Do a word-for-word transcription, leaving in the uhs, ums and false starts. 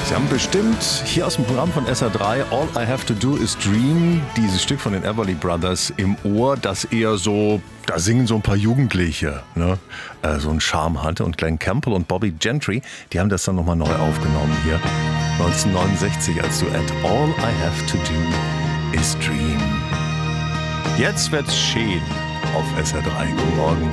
Sie haben bestimmt hier aus dem Programm von S R drei All I Have to Do is Dream, dieses Stück von den Everly Brothers, im Ohr, das eher so, da singen so ein paar Jugendliche, ne? äh, so einen Charme hatte. Und Glenn Campbell und Bobby Gentry, die haben das dann nochmal neu aufgenommen hier neunzehnhundertneunundsechzig als Duett. All I Have to Do is Dream. Jetzt wird's schön auf S R drei. Guten Morgen.